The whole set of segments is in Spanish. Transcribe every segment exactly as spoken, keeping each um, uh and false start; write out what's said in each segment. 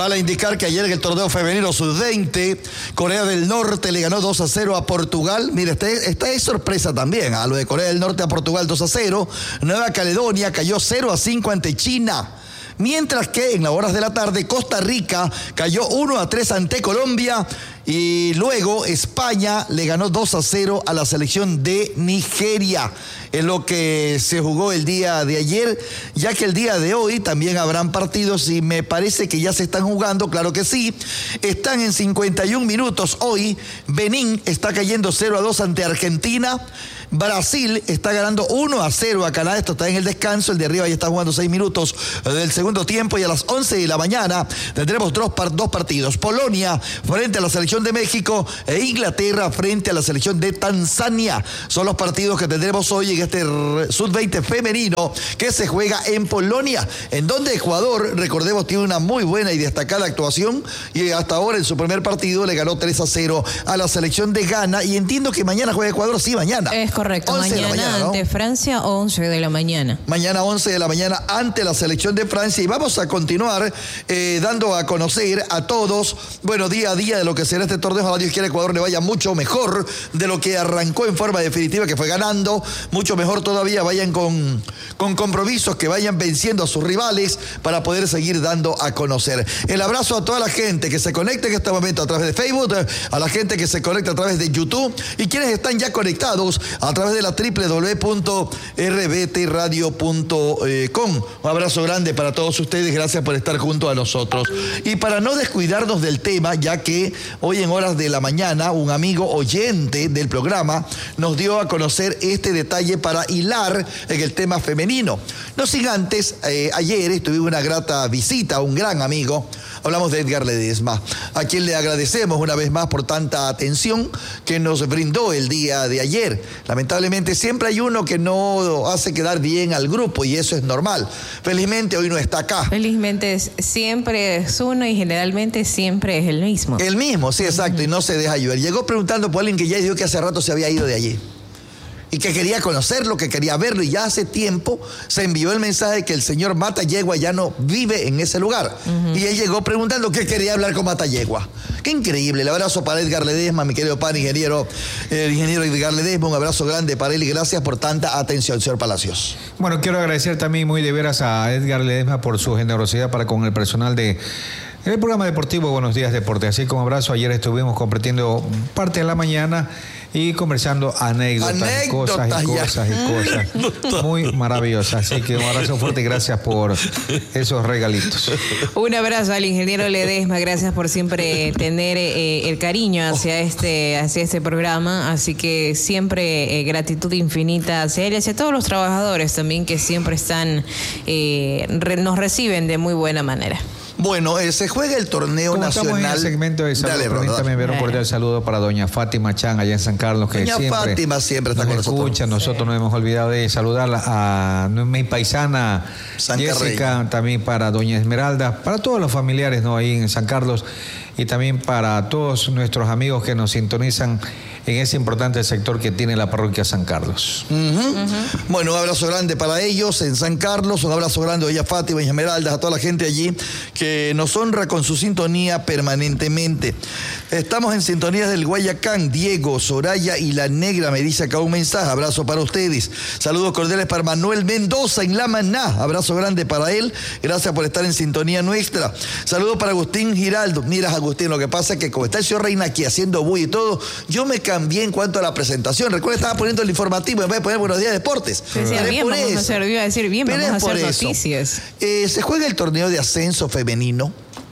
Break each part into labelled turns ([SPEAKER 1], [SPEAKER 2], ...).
[SPEAKER 1] Vale indicar que ayer en el torneo femenino sub veinte, Corea del Norte le ganó dos a cero a Portugal. Mira, esta, esta es sorpresa también, a lo de Corea del Norte a Portugal dos a cero. Nueva Caledonia cayó cero a cinco ante China. Mientras que en las horas de la tarde Costa Rica cayó uno a tres ante Colombia y luego España le ganó dos a cero a la selección de Nigeria. Es lo que se jugó el día de ayer, ya que el día de hoy también habrán partidos y me parece que ya se están jugando, claro que sí. Están en cincuenta y un minutos hoy. Benín está cayendo cero a dos ante Argentina. Brasil está ganando uno a cero a Canadá. Esto está en el descanso. El de arriba ya está jugando seis minutos del segundo tiempo y a las once de la mañana tendremos dos, dos partidos. Polonia frente a la selección de México e Inglaterra frente a la selección de Tanzania. Son los partidos que tendremos hoy en este sub veinte femenino que se juega en Polonia, en donde Ecuador, recordemos, tiene una muy buena y destacada actuación y hasta ahora en su primer partido le ganó tres a cero a la selección de Ghana y entiendo que mañana juega Ecuador, sí, mañana.
[SPEAKER 2] Es correcto, mañana, mañana ¿no? Ante Francia, once de la mañana. Mañana
[SPEAKER 1] once de la mañana ante la selección de Francia y vamos a continuar eh, dando a conocer a todos, bueno, día a día de lo que será este torneo. Ojalá Dios quiera Ecuador le vaya mucho mejor de lo que arrancó en forma definitiva, que fue ganando, mucho mejor todavía, vayan con, con compromisos, que vayan venciendo a sus rivales para poder seguir dando a conocer. El abrazo a toda la gente que se conecta en este momento a través de Facebook, a la gente que se conecta a través de YouTube y quienes están ya conectados a través de la doble u doble u doble u punto r b t radio punto com. Un abrazo grande para todos ustedes, gracias por estar junto a nosotros. Y para no descuidarnos del tema, ya que hoy en horas de la mañana un amigo oyente del programa nos dio a conocer este detalle para hilar en el tema femenino. No sin antes, eh, ayer tuvimos una grata visita a un gran amigo. Hablamos de Edgar Ledesma, a quien le agradecemos una vez más por tanta atención que nos brindó el día de ayer. Lamentablemente siempre hay uno que no hace quedar bien al grupo y eso es normal. Felizmente hoy no está acá.
[SPEAKER 2] Felizmente siempre es uno y generalmente siempre es el mismo.
[SPEAKER 1] El mismo, sí, exacto, uh-huh. Y no se deja ayudar. Llegó preguntando por alguien que ya dijo que hace rato se había ido de allí. Y que quería conocerlo, que quería verlo, y ya hace tiempo se envió el mensaje que el señor Matayegua ya no vive en ese lugar. Uh-huh. Y él llegó preguntando que quería hablar con Matayegua. Qué increíble. El abrazo para Edgar Ledesma, mi querido pan ingeniero, el ingeniero Edgar Ledesma, un abrazo grande para él y gracias por tanta atención, señor Palacios.
[SPEAKER 3] Bueno, quiero agradecer también muy de veras a Edgar Ledesma por su generosidad para con el personal de el programa deportivo Buenos Días Deporte. Así que un abrazo. Ayer estuvimos compartiendo parte de la mañana y conversando anécdotas, anécdotas cosas y cosas y cosas muy maravillosas. Así que un abrazo fuerte y gracias por esos regalitos.
[SPEAKER 2] Un abrazo al ingeniero Ledesma, gracias por siempre tener eh, el cariño hacia este, hacia este programa. Así que siempre eh, gratitud infinita hacia él y hacia todos los trabajadores también que siempre están, eh, re, nos reciben de muy buena manera.
[SPEAKER 1] Bueno, eh, se juega el torneo
[SPEAKER 3] Como
[SPEAKER 1] nacional.
[SPEAKER 3] Estamos en el segmento de salud. Dale, permítame enviar un cordial saludo para doña Fátima Chan allá en San Carlos, que
[SPEAKER 1] doña
[SPEAKER 3] siempre,
[SPEAKER 1] Fátima siempre está
[SPEAKER 3] nos
[SPEAKER 1] con nosotros.
[SPEAKER 3] escucha. Nosotros sí. No hemos olvidado de saludarla a mi paisana San Jessica, Carrey. También para doña Esmeralda, para todos los familiares, ¿no?, ahí en San Carlos, y también para todos nuestros amigos que nos sintonizan en ese importante sector que tiene la parroquia San Carlos.
[SPEAKER 1] Uh-huh. Uh-huh. Bueno, un abrazo grande para ellos en San Carlos, un abrazo grande a doña Fátima y Esmeralda, a toda la gente allí que nos honra con su sintonía permanentemente. Estamos en sintonías del Guayacán. Diego, Soraya y La Negra me dice acá un mensaje. Abrazo para ustedes. Saludos cordiales para Manuel Mendoza en La Maná. Abrazo grande para él. Gracias por estar en sintonía nuestra. Saludos para Agustín Giraldo. Mira, Agustín, lo que pasa es que como está el señor Reina aquí haciendo bulla y todo, yo me cambié en cuanto a la presentación. Recuerda, estaba poniendo el informativo en vez de poner Buenos Días Deportes.
[SPEAKER 2] Sí, sí, bien, vamos a hacer, iba a decir bien, vamos a hacer noticias.
[SPEAKER 1] Eh, se juega el torneo de ascenso femenino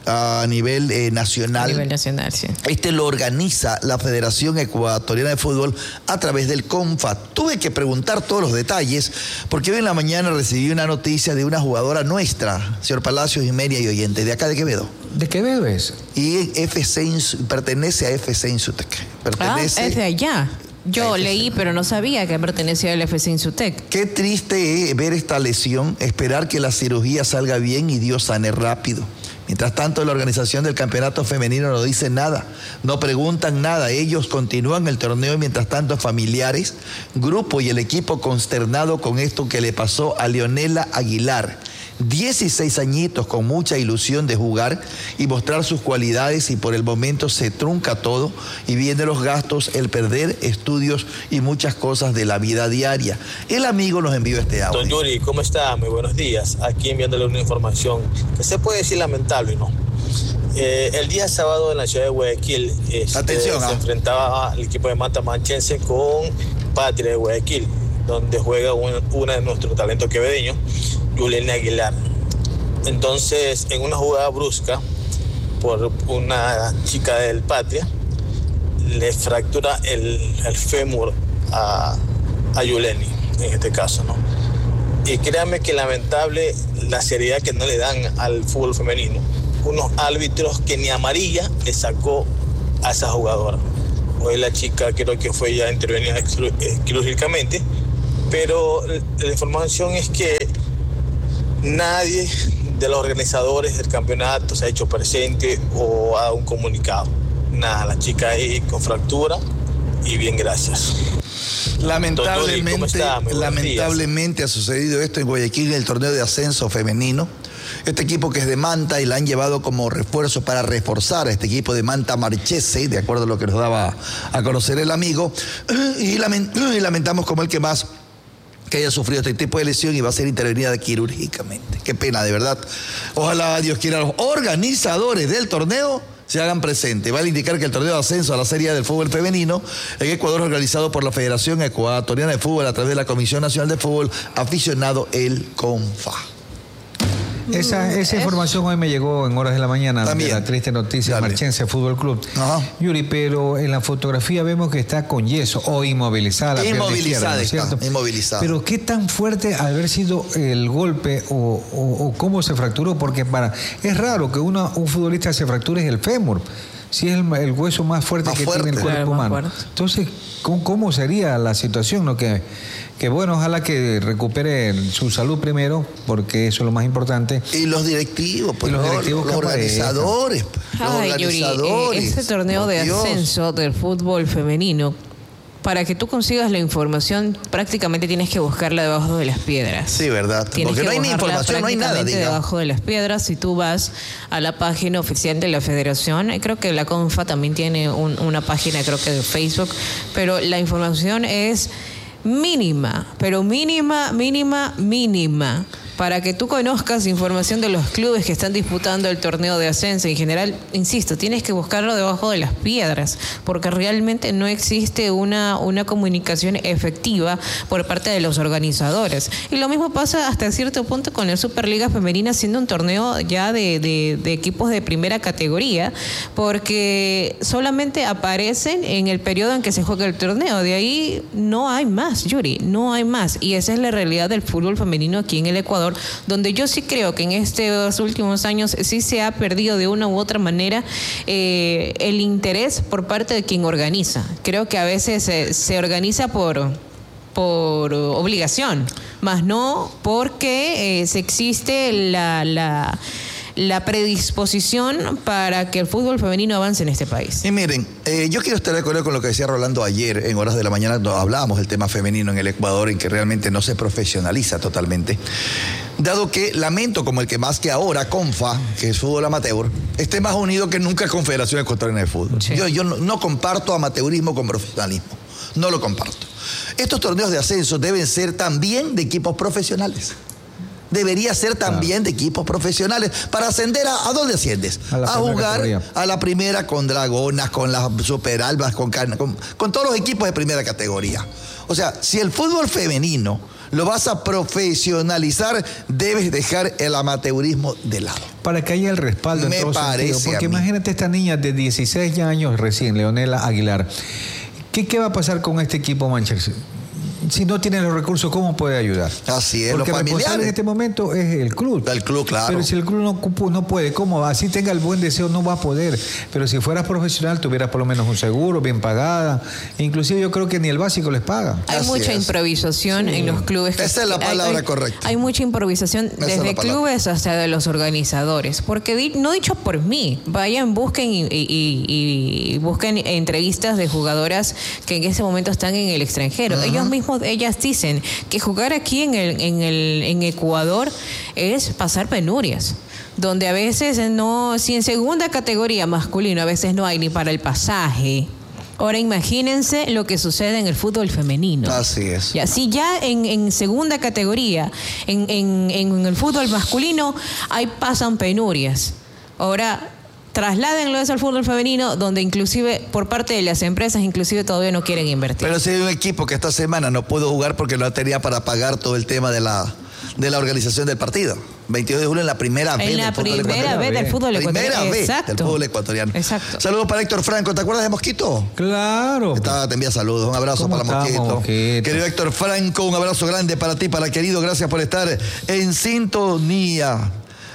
[SPEAKER 1] a nivel eh, nacional. A
[SPEAKER 2] nivel nacional, sí.
[SPEAKER 1] Este lo organiza la Federación Ecuatoriana de Fútbol a través del CONFA. Tuve que preguntar todos los detalles porque hoy en la mañana recibí una noticia de una jugadora nuestra, señor Palacios y Media y oyente, de acá de Quevedo.
[SPEAKER 3] ¿De Quevedo es?
[SPEAKER 1] Y F C Insu, pertenece a F C Insutec. Pertenece
[SPEAKER 2] ah, es de allá. Yo leí, pero no sabía que pertenecía al F C Insutec.
[SPEAKER 1] Qué triste es ver esta lesión, esperar que la cirugía salga bien y Dios sane rápido. Mientras tanto, la organización del campeonato femenino no dice nada, no preguntan nada. Ellos continúan el torneo y mientras tanto familiares, grupo y el equipo consternado con esto que le pasó a Leonela Aguilar, dieciséis añitos con mucha ilusión de jugar y mostrar sus cualidades, y por el momento se trunca todo y vienen los gastos, el perder estudios y muchas cosas de la vida diaria. El amigo nos envió este audio.
[SPEAKER 4] Don Yuri, ¿cómo está? Muy buenos días. Aquí enviándole una información que se puede decir lamentable, ¿no? Eh, el día sábado en la ciudad de Guayaquil este,
[SPEAKER 1] Atención,
[SPEAKER 4] se
[SPEAKER 1] ¿ah?
[SPEAKER 4] enfrentaba al equipo de Manta Manchense con Patria de Guayaquil, donde juega un, una de nuestros talentos quevedeños, Yulene Aguilar. Entonces, en una jugada brusca por una chica del Patria, le fractura el, el fémur a, a Yulene, en este caso, ¿no? Y créanme que lamentable la seriedad que no le dan al fútbol femenino. Unos árbitros que ni amarilla le sacó a esa jugadora. Hoy la chica creo que fue ya intervenida quirúrgicamente, pero la información es que nadie de los organizadores del campeonato se ha hecho presente o ha dado un comunicado. Nada, la chica ahí con fractura y bien, gracias.
[SPEAKER 1] Lamentablemente, lamentablemente ha sucedido esto en Guayaquil en el torneo de ascenso femenino. Este equipo que es de Manta y la han llevado como refuerzo para reforzar a este equipo de Manta Marchese, de acuerdo a lo que nos daba a conocer el amigo, y, lament y lamentamos como el que más que haya sufrido este tipo de lesión y va a ser intervenida quirúrgicamente. Qué pena, de verdad. Ojalá, Dios quiera, los organizadores del torneo se hagan presentes. Vale indicar que el torneo de ascenso a la Serie A del fútbol femenino en Ecuador, organizado por la Federación Ecuatoriana de Fútbol a través de la Comisión Nacional de Fútbol, aficionado el CONFA.
[SPEAKER 3] Esa, esa información hoy me llegó en horas de la mañana.
[SPEAKER 1] También.
[SPEAKER 3] De la triste noticia de Marchense Fútbol Club. Ajá. Yuri, pero en la fotografía vemos que está con yeso o inmovilizada. La
[SPEAKER 1] inmovilizada,
[SPEAKER 3] izquierda, ¿no es
[SPEAKER 1] está, inmovilizada.
[SPEAKER 3] Pero qué tan fuerte haber sido el golpe o, o, o cómo se fracturó, porque para es raro que una, un futbolista se fracture el fémur. Si es el, el hueso más fuerte
[SPEAKER 1] más
[SPEAKER 3] que
[SPEAKER 1] fuerte.
[SPEAKER 3] tiene el cuerpo
[SPEAKER 2] claro,
[SPEAKER 3] humano. Entonces, ¿cómo, ¿cómo sería la situación? ¿No? Que, que bueno, ojalá que recupere su salud primero, porque eso es lo más importante.
[SPEAKER 1] Y los directivos, pues,
[SPEAKER 3] y los,
[SPEAKER 1] no,
[SPEAKER 3] directivos
[SPEAKER 1] los organizadores. Los
[SPEAKER 2] Ay,
[SPEAKER 1] organizadores.
[SPEAKER 2] Yuri, eh, este torneo
[SPEAKER 1] por
[SPEAKER 2] de
[SPEAKER 1] Dios.
[SPEAKER 2] ascenso del fútbol femenino, para que tú consigas la información, prácticamente tienes que buscarla debajo de las piedras.
[SPEAKER 1] Sí, verdad.
[SPEAKER 2] Tienes
[SPEAKER 1] Porque
[SPEAKER 2] que
[SPEAKER 1] no hay ni
[SPEAKER 2] buscarla
[SPEAKER 1] información, no hay nada,
[SPEAKER 2] prácticamente
[SPEAKER 1] diga.
[SPEAKER 2] debajo de las piedras. Si tú vas a la página oficial de la Federación, creo que la CONFA también tiene un, una página, creo que de Facebook, pero la información es mínima, pero mínima, mínima, mínima. Para que tú conozcas información de los clubes que están disputando el torneo de ascenso en general, insisto, tienes que buscarlo debajo de las piedras, porque realmente no existe una, una comunicación efectiva por parte de los organizadores. Y lo mismo pasa hasta cierto punto con la Superliga Femenina, siendo un torneo ya de, de, de equipos de primera categoría, porque solamente aparecen en el periodo en que se juega el torneo. De ahí no hay más, Yuri, no hay más. Y esa es la realidad del fútbol femenino aquí en el Ecuador, donde yo sí creo que en estos últimos años sí se ha perdido de una u otra manera eh, el interés por parte de quien organiza. Creo que a veces eh, se organiza por, por obligación, más no porque eh, se existe la... la la predisposición para que el fútbol femenino avance en este país.
[SPEAKER 1] Y miren, eh, yo quiero estar de acuerdo con lo que decía Rolando ayer, en horas de la mañana, cuando hablábamos del tema femenino en el Ecuador, en que realmente no se profesionaliza totalmente. Dado que lamento como el que más que ahora, CONFA, que es fútbol amateur, esté más unido que nunca Confederación Ecuatoriana de Fútbol. Sí. Yo, yo no, no comparto amateurismo con profesionalismo. No lo comparto. Estos torneos de ascenso deben ser también de equipos profesionales. Debería ser también claro. de equipos profesionales para ascender a, ¿a dónde asciendes? A, a jugar categoría. A la primera con Dragonas, con las Superalbas, con, con, con todos los equipos de primera categoría. O sea, si el fútbol femenino lo vas a profesionalizar, debes dejar el amateurismo de lado.
[SPEAKER 3] Para que haya el respaldo
[SPEAKER 1] Me
[SPEAKER 3] en todo
[SPEAKER 1] parece
[SPEAKER 3] sentido. Porque imagínate esta niña de dieciséis años recién, Leonela Aguilar. ¿Qué, qué va a pasar con este equipo Manchester? Si no tiene los recursos, ¿cómo puede ayudar?
[SPEAKER 1] Así es,
[SPEAKER 3] porque
[SPEAKER 1] los familiares.
[SPEAKER 3] En este momento es el club.
[SPEAKER 1] El club, claro.
[SPEAKER 3] Pero si el club no, no puede, ¿cómo? Así tenga el buen deseo, no va a poder. Pero si fueras profesional, tuvieras por lo menos un seguro, bien pagada. Inclusive yo creo que ni el básico les paga.
[SPEAKER 2] Hay
[SPEAKER 1] Así
[SPEAKER 2] mucha
[SPEAKER 1] es.
[SPEAKER 2] improvisación sí. en los clubes. Que
[SPEAKER 1] Esa es la palabra
[SPEAKER 2] hay, hay,
[SPEAKER 1] correcta.
[SPEAKER 2] Hay mucha improvisación
[SPEAKER 1] Esa
[SPEAKER 2] desde
[SPEAKER 1] es
[SPEAKER 2] clubes hasta de los organizadores. Porque di, no dicho por mí, vayan, busquen y, y, y, y busquen entrevistas de jugadoras que en ese momento están en el extranjero. Uh-huh. Ellos mismos salud, ellas dicen que jugar aquí en el, en el, en Ecuador es pasar penurias, donde a veces no, si en segunda categoría masculino a veces no hay ni para el pasaje. Ahora imagínense lo que sucede en el fútbol femenino.
[SPEAKER 1] Así es.
[SPEAKER 2] Y así ya en, en segunda categoría, en, en, en el fútbol masculino, ahí pasan penurias. Ahora, trasládenlo eso al fútbol femenino, donde inclusive por parte de las empresas, inclusive todavía no quieren invertir.
[SPEAKER 1] Pero si hay un equipo que esta semana no pudo jugar porque no tenía para pagar todo el tema de la, de la organización del partido. veintidós de julio en la primera vez
[SPEAKER 2] en
[SPEAKER 1] del
[SPEAKER 2] la
[SPEAKER 1] fútbol
[SPEAKER 2] primera vez del fútbol ecuatoriano.
[SPEAKER 1] Primera vez
[SPEAKER 2] Exacto.
[SPEAKER 1] del fútbol ecuatoriano.
[SPEAKER 2] Exacto.
[SPEAKER 1] Saludos para Héctor Franco. ¿Te acuerdas de Mosquito?
[SPEAKER 3] Claro.
[SPEAKER 1] Estaba, te envía saludos. Un abrazo para
[SPEAKER 3] ¿Cómo
[SPEAKER 1] Mosquito.
[SPEAKER 3] estamos, Mosquito?
[SPEAKER 1] Querido Héctor Franco, un abrazo grande para ti, para querido. Gracias por estar en sintonía.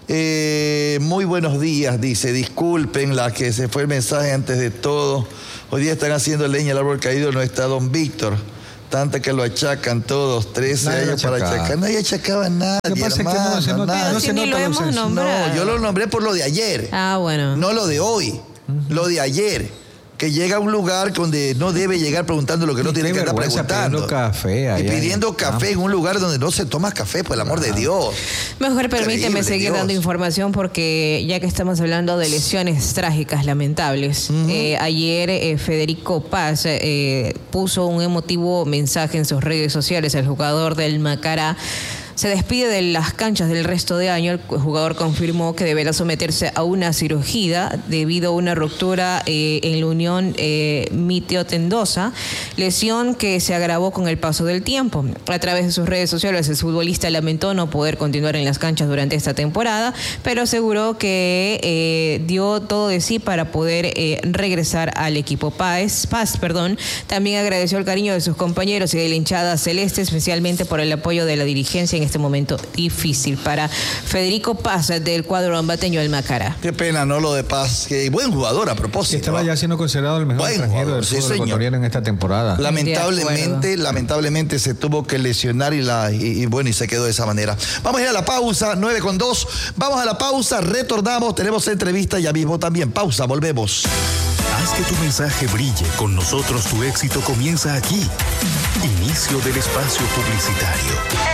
[SPEAKER 1] Eh, muy buenos días, dice. Disculpen la que se fue el mensaje antes de todo. Hoy día están haciendo leña, el árbol caído no está don Víctor. Tanta que lo achacan todos, trece
[SPEAKER 3] Nadie
[SPEAKER 1] años
[SPEAKER 3] lo
[SPEAKER 1] para
[SPEAKER 3] achaca.
[SPEAKER 1] achacar. Nadie achacaba a nadie,
[SPEAKER 3] Lo que pasa es que no
[SPEAKER 1] hermano,
[SPEAKER 3] se nota-
[SPEAKER 1] nada.
[SPEAKER 3] no
[SPEAKER 2] Si
[SPEAKER 3] se
[SPEAKER 2] ni
[SPEAKER 3] nota
[SPEAKER 2] lo
[SPEAKER 3] la
[SPEAKER 2] hemos
[SPEAKER 3] ausencia.
[SPEAKER 2] nombrado.
[SPEAKER 1] No, yo lo nombré por lo de ayer.
[SPEAKER 2] Ah, bueno.
[SPEAKER 1] No lo de hoy, uh-huh. Lo de ayer. Que llega a un lugar donde no debe llegar preguntando lo que no
[SPEAKER 3] Y
[SPEAKER 1] tiene
[SPEAKER 3] qué
[SPEAKER 1] que andar
[SPEAKER 3] vergüenza
[SPEAKER 1] preguntando.
[SPEAKER 3] pidiendo café
[SPEAKER 1] y
[SPEAKER 3] allá
[SPEAKER 1] pidiendo
[SPEAKER 3] en-
[SPEAKER 1] café en un lugar donde no se toma café, por el amor de Dios.
[SPEAKER 2] Mejor permíteme
[SPEAKER 1] Increíble,
[SPEAKER 2] seguir
[SPEAKER 1] Dios.
[SPEAKER 2] dando información porque ya que estamos hablando de lesiones trágicas, lamentables, uh-huh. eh, ayer eh, Federico Paz eh, puso un emotivo mensaje en sus redes sociales. El jugador del Macará se despide de las canchas del resto de año. El jugador confirmó que deberá someterse a una cirugía debido a una ruptura eh, en la unión eh, mitiotendosa, lesión que se agravó con el paso del tiempo. A través de sus redes sociales, el futbolista lamentó no poder continuar en las canchas durante esta temporada, pero aseguró que eh, dio todo de sí para poder eh, regresar al equipo. Paz, Paz, perdón, también agradeció el cariño de sus compañeros y de la hinchada celeste, especialmente por el apoyo de la dirigencia en este momento difícil para Federico Paz del cuadro ambateño del Macará.
[SPEAKER 1] Qué pena, ¿no? Lo de Paz. Qué buen jugador a propósito.
[SPEAKER 3] Estaba ya siendo considerado el mejor
[SPEAKER 1] Buen
[SPEAKER 3] extranjero
[SPEAKER 1] jugador,
[SPEAKER 3] del
[SPEAKER 1] sí,
[SPEAKER 3] fútbol
[SPEAKER 1] señor.
[SPEAKER 3] ecuatoriano en esta temporada.
[SPEAKER 1] Lamentablemente, lamentablemente se tuvo que lesionar y, la, y, y bueno, y se quedó de esa manera. Vamos a ir a la pausa, nueve con dos. Vamos a la pausa, retornamos, tenemos entrevista ya mismo también. Pausa, volvemos.
[SPEAKER 5] Haz que tu mensaje brille. Con nosotros tu éxito comienza aquí. Inicio del espacio publicitario.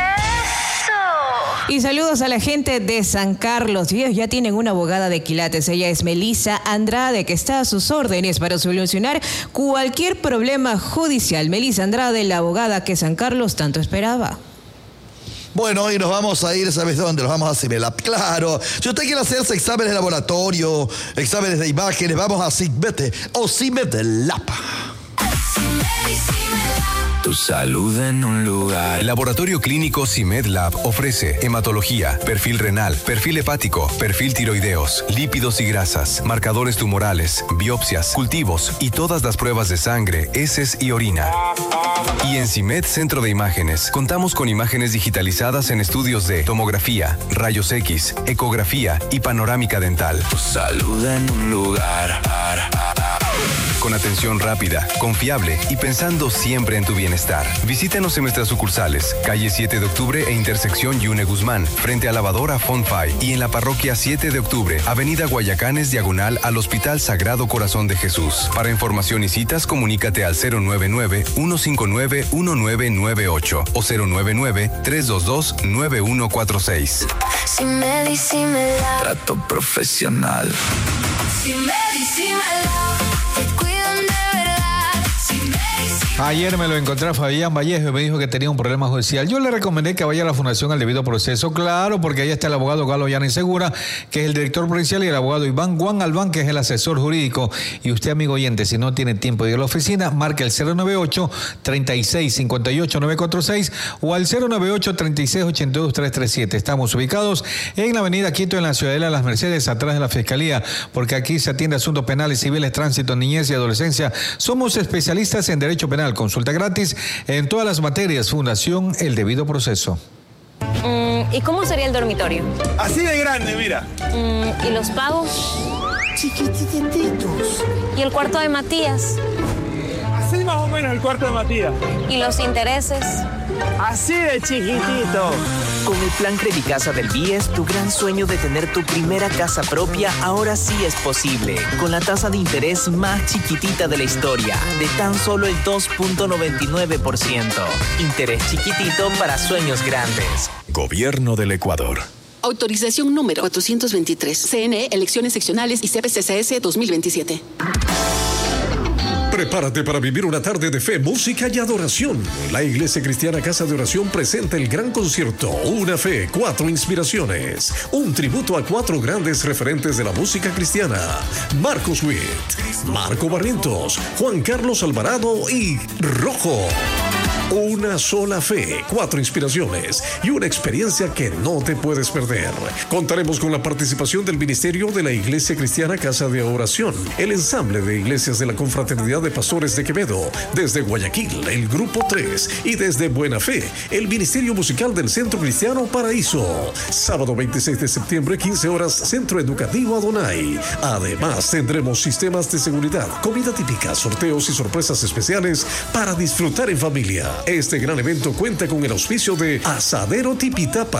[SPEAKER 2] Y saludos a la gente de San Carlos. Ellos ya tienen una abogada de quilates. Ella es Melissa Andrade, que está a sus órdenes para solucionar cualquier problema judicial. Melissa Andrade, la abogada que San Carlos tanto esperaba.
[SPEAKER 1] Bueno, y nos vamos a ir, ¿sabes dónde? Nos vamos a CIMEDLAB. Claro, si usted quiere hacerse exámenes de laboratorio, exámenes de imágenes, vamos a CIMED o CIMEDLAB.
[SPEAKER 6] Tu salud en un lugar.
[SPEAKER 7] El Laboratorio Clínico CIMEDLAB ofrece hematología, perfil renal, perfil hepático, perfil tiroideos, lípidos y grasas, marcadores tumorales, biopsias, cultivos y todas las pruebas de sangre, heces y orina. Y en CIMED Centro de Imágenes contamos con imágenes digitalizadas en estudios de tomografía, rayos X, ecografía y panorámica dental.
[SPEAKER 6] Tu salud en un lugar.
[SPEAKER 7] Con atención rápida, confiable y pensando siempre en tu bienestar. Visítanos en nuestras sucursales, calle siete de octubre e intersección Yune Guzmán, frente a lavadora Fonfay, y en la parroquia siete de octubre, avenida Guayacanes, diagonal al Hospital Sagrado Corazón de Jesús. Para información y citas, comunícate al cero nueve nueve, uno cinco nueve, uno nueve nueve ocho o cero nueve nueve, tres dos dos, nueve uno cuatro seis.
[SPEAKER 8] CIMED y CIMEDLAB.
[SPEAKER 6] Trato profesional.
[SPEAKER 8] CIMED y CIMEDLAB. Te cuidan de verdad. CIMED y CIMEDLAB.
[SPEAKER 3] Ayer me lo encontré a Fabián Vallejo y me dijo que tenía un problema judicial. Yo le recomendé que vaya a la fundación al debido proceso, claro, porque ahí está el abogado Galo Llana Insegura, que es el director provincial, y el abogado Iván Juan Albán, que es el asesor jurídico. Y usted, amigo oyente, si no tiene tiempo de ir a la oficina, marque el cero nueve ocho, treinta y seis, cincuenta y ocho, nueve cuatro seis o al cero nueve ocho, treinta y seis, ochenta y dos, trescientos treinta y siete. Estamos ubicados en la avenida Quito, en la Ciudadela de las Mercedes, atrás de la Fiscalía, porque aquí se atiende asuntos penales, civiles, tránsito, niñez y adolescencia. Somos especialistas en derecho penal. Consulta gratis en todas las materias. Fundación El Debido Proceso.
[SPEAKER 9] Mm, ¿Y cómo sería el dormitorio?
[SPEAKER 10] Así de grande, mira.
[SPEAKER 9] Mm, ¿Y los pagos?
[SPEAKER 10] Chiquitititos.
[SPEAKER 9] ¿Y el cuarto de Matías?
[SPEAKER 10] Así más o menos el cuarto de Matías.
[SPEAKER 9] ¿Y los intereses?
[SPEAKER 10] Así de chiquitito.
[SPEAKER 11] Con el plan Credicasa del B I E S, tu gran sueño de tener tu primera casa propia ahora sí es posible. Con la tasa de interés más chiquitita de la historia, de tan solo el dos punto noventa y nueve por ciento. Interés chiquitito para sueños grandes.
[SPEAKER 5] Gobierno del Ecuador.
[SPEAKER 12] Autorización número cuatrocientos veintitrés. C N E, Elecciones Seccionales y C P C C S dos mil veintisiete.
[SPEAKER 13] Prepárate para vivir una tarde de fe, música y adoración. La Iglesia Cristiana Casa de Oración presenta el gran concierto Una Fe, Cuatro Inspiraciones. Un tributo a cuatro grandes referentes de la música cristiana. Marcos Witt, Marco Barrientos, Juan Carlos Alvarado y Rojo. Una sola fe, cuatro inspiraciones y una experiencia que no te puedes perder. Contaremos con la participación del Ministerio de la Iglesia Cristiana Casa de Oración, el ensamble de iglesias de la Confraternidad de Pastores de Quevedo, desde Guayaquil, el Grupo tres, y desde Buena Fe, el Ministerio Musical del Centro Cristiano Paraíso. Sábado veintiséis de septiembre, quince horas, Centro Educativo Adonai. Además, tendremos sistemas de seguridad, comida típica, sorteos y sorpresas especiales para disfrutar en familia. Este gran evento cuenta con el auspicio de Asadero Tipitapa,